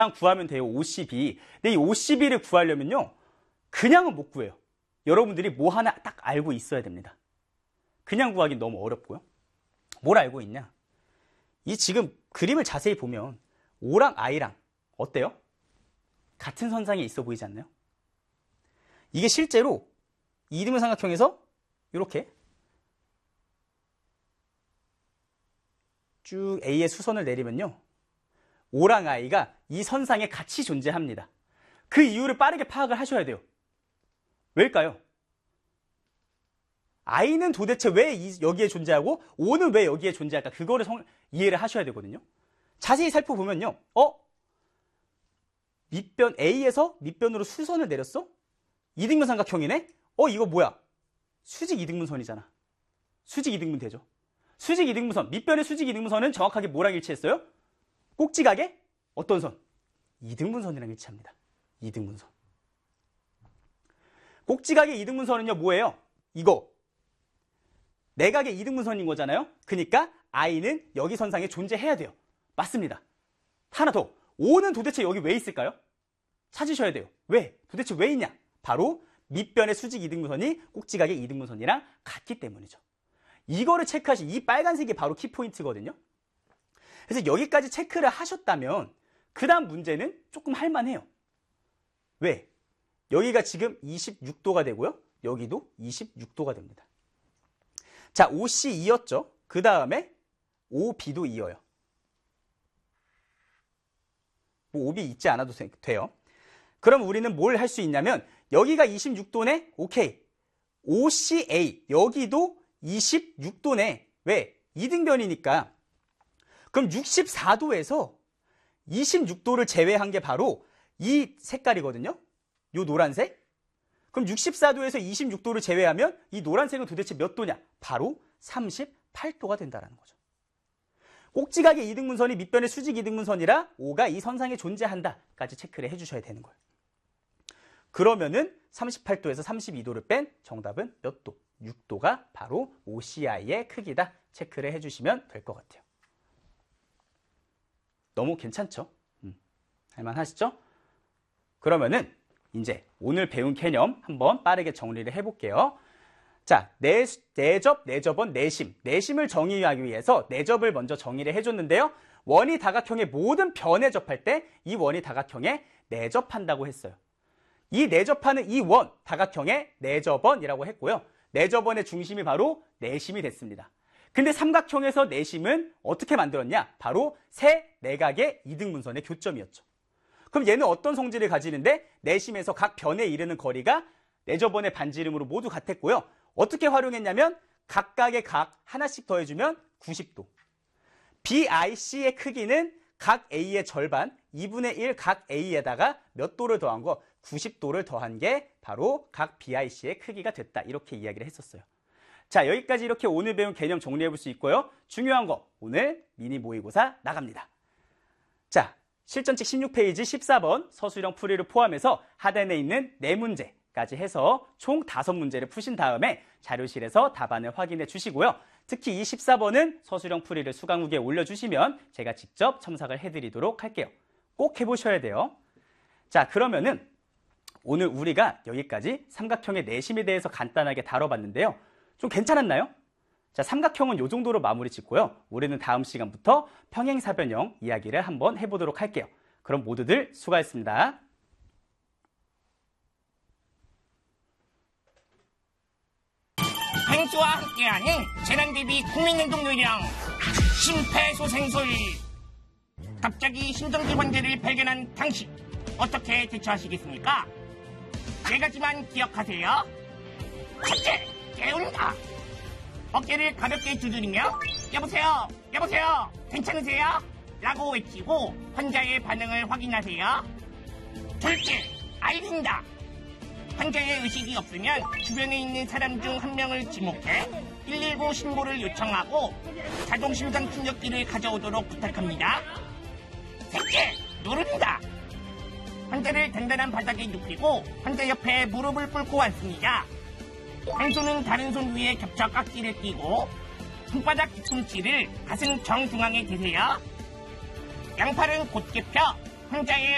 구하면 돼요. 50이. 근데 이 50이를 구하려면요. 그냥은 못 구해요. 여러분들이 뭐 하나 딱 알고 있어야 됩니다. 그냥 구하기 너무 어렵고요. 뭘 알고 있냐? 이 지금 그림을 자세히 보면 O랑 I랑 어때요? 같은 선상에 있어 보이지 않나요? 이게 실제로 이등분 삼각형에서 이렇게 쭉 A의 수선을 내리면요. O랑 I가 이 선상에 같이 존재합니다. 그 이유를 빠르게 파악을 하셔야 돼요. 왜일까요? I는 도대체 왜 여기에 존재하고 O는 왜 여기에 존재할까? 그거를 이해를 하셔야 되거든요. 자세히 살펴보면요. 밑변 A에서 밑변으로 수선을 내렸어? 이등분 삼각형이네? 이거 뭐야? 수직 이등분선이잖아. 수직 이등분되죠. 수직 이등분선, 밑변의 수직 이등분선은 정확하게 뭐랑 일치했어요? 꼭지각의 어떤 선? 이등분선이랑 일치합니다. 이등분선. 꼭지각의 이등분선은요, 뭐예요? 이거. 내각의 이등분선인 거잖아요? 그러니까 I는 여기 선상에 존재해야 돼요. 맞습니다. 하나 더. O는 도대체 여기 왜 있을까요? 찾으셔야 돼요. 왜? 도대체 왜 있냐? 바로 밑변의 수직 이등분선이 꼭지각의 이등분선이랑 같기 때문이죠. 이거를 이 빨간색이 바로 키포인트거든요. 그래서 여기까지 체크를 하셨다면 그 다음 문제는 조금 할만해요. 왜? 여기가 지금 26도가 되고요. 여기도 26도가 됩니다. 자, OC 2였죠. 그 다음에 OB도 2여요. 뭐 OB 있지 않아도 돼요. 그럼 우리는 뭘 할 수 있냐면 여기가 26도네? 오케이. OCA 여기도 26도네. 왜? 이등변이니까. 그럼 64도에서 26도를 제외한 게 바로 이 색깔이거든요. 요 노란색. 그럼 64도에서 26도를 제외하면 이 노란색은 도대체 몇 도냐? 바로 38도가 된다는 거죠. 꼭지각의 이등분선이 밑변의 수직 이등분선이라 O가 이 선상에 존재한다까지 체크를 해주셔야 되는 거예요. 그러면은 38도에서 32도를 뺀 정답은 몇 도? 6도가 바로 OCI의 크기다. 체크를 해주시면 될 것 같아요. 너무 괜찮죠? 할만하시죠? 그러면은 이제 오늘 배운 개념 한번 빠르게 정리를 해볼게요. 자, 내접, 내접원, 내심. 내심을 정의하기 위해서 내접을 먼저 정의를 해줬는데요. 원이 다각형의 모든 변에 접할 때 이 원이 다각형에 내접한다고 했어요. 이 내접하는 이 원, 다각형의 내접원이라고 했고요. 내접원의 중심이 바로 내심이 됐습니다. 근데 삼각형에서 내심은 어떻게 만들었냐? 바로 세 내각의 이등분선의 교점이었죠. 그럼 얘는 어떤 성질을 가지는데 내심에서 각 변에 이르는 거리가 내접원의 반지름으로 모두 같았고요. 어떻게 활용했냐면 각각의 각 하나씩 더해주면 90도. BIC의 크기는 각 A의 절반, 2분의 1 각 A에다가 몇 도를 더한 거? 90도를 더한 게 바로 각 BIC의 크기가 됐다. 이렇게 이야기를 했었어요. 자, 여기까지 이렇게 오늘 배운 개념 정리해 볼 수 있고요. 중요한 거 오늘 미니 모의고사 나갑니다. 자, 실전책 16페이지 14번 서술형 풀이를 포함해서 하단에 있는 4문제까지 해서 총 5문제를 푸신 다음에 자료실에서 답안을 확인해 주시고요. 특히 이 14번은 서술형 풀이를 수강후기에 올려주시면 제가 직접 첨삭을 해드리도록 할게요. 꼭 해보셔야 돼요. 자, 그러면은 오늘 우리가 여기까지 삼각형의 내심에 대해서 간단하게 다뤄봤는데요. 좀 괜찮았나요? 자, 삼각형은 이 정도로 마무리 짓고요. 우리는 다음 시간부터 평행사변형 이야기를 한번 해보도록 할게요. 그럼 모두들 수고하셨습니다. 펭수와 함께하는 재난대비 국민행동요령 심폐소생술. 갑자기 심정지 환자를 발견한 당신 어떻게 대처하시겠습니까? 4가지만 기억하세요. 첫째, 깨운다. 어깨를 가볍게 두드리며 여보세요, 여보세요, 괜찮으세요? 라고 외치고 환자의 반응을 확인하세요. 둘째, 알린다. 환자의 의식이 없으면 주변에 있는 사람 중 한 명을 지목해 119 신고를 요청하고 자동심장 충격기를 가져오도록 부탁합니다. 셋째, 누른다. 환자를 단단한 바닥에 눕히고 환자 옆에 무릎을 꿇고 앉습니다. 한 손은 다른 손 위에 겹쳐 깍지를 끼고 손바닥 뒤꿈치를 가슴 정중앙에 대세요. 양팔은 곧게 펴 환자의